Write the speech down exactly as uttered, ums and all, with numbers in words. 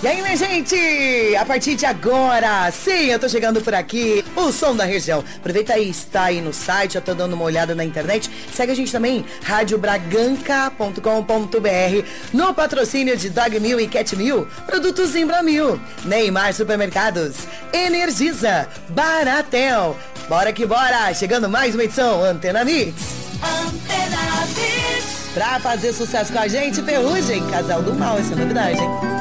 E aí, minha gente, a partir de agora, sim, eu tô chegando por aqui, o som da região. Aproveita aí, está aí no site, eu tô dando uma olhada na internet. Segue a gente também, rádio braganca ponto com ponto br, no patrocínio de Dog Mil e Cat Mil, produtos Imbramil, Neymar Supermercados, Energisa, Baratel. Bora que bora, chegando mais uma edição Antena Mix. Antena Mix. Pra fazer sucesso com a gente, Ferrugem, Casal do Mal, essa é novidade, hein?